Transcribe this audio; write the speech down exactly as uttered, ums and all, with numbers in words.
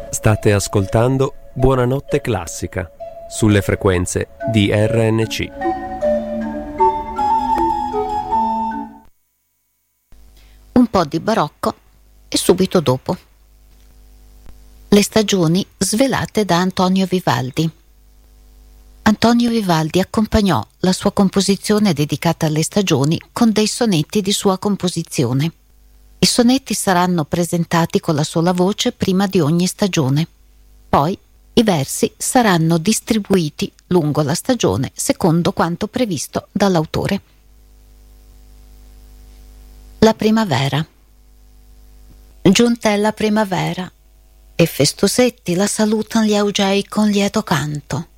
State ascoltando Buonanotte Classica sulle frequenze di R N C. Un po' di barocco e subito dopo. Le stagioni svelate da Antonio Vivaldi. Antonio Vivaldi accompagnò la sua composizione dedicata alle stagioni con dei sonetti di sua composizione. I sonetti saranno presentati con la sola voce prima di ogni stagione. Poi i versi saranno distribuiti lungo la stagione secondo quanto previsto dall'autore. La primavera. Giunta è la primavera e festosetti la salutan gli augei con lieto canto.